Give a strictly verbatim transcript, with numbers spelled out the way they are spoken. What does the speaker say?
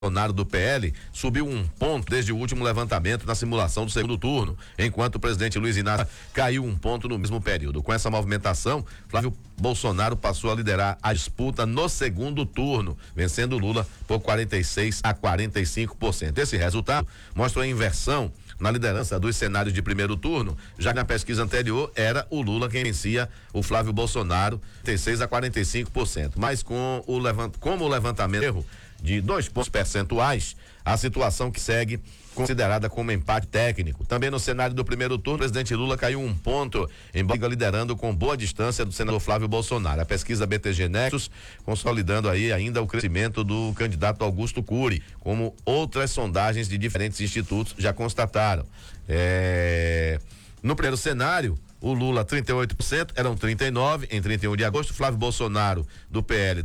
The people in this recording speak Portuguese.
Bolsonaro do P L subiu um ponto desde o último levantamento na simulação do segundo turno, enquanto o presidente Luiz Inácio caiu um ponto no mesmo período. Com essa movimentação, Flávio Bolsonaro passou a liderar a disputa no segundo turno, vencendo Lula por quarenta e seis a quarenta e cinco por cento. Esse resultado mostra a inversão na liderança dos cenários de primeiro turno. Já na pesquisa anterior era o Lula quem vencia o Flávio Bolsonaro, quarenta e seis a quarenta e cinco por cento. Mas com o levant, como o levantamento erro de dois pontos percentuais, a situação que segue considerada como empate técnico. Também no cenário do primeiro turno, o presidente Lula caiu um ponto, embora liderando com boa distância do senador Flávio Bolsonaro. A pesquisa B T G Nexus consolidando aí ainda o crescimento do candidato Augusto Cury, como outras sondagens de diferentes institutos já constataram. É... No primeiro cenário, o Lula trinta e oito por cento, eram trinta e nove em trinta e um de agosto, Flávio Bolsonaro do P L